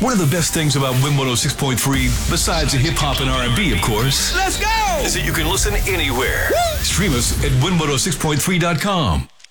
One of the best things about Win 106.3, besides the hip-hop and R&B, of course, let's go, is that you can listen anywhere. Woo! Stream us at win106.3.com.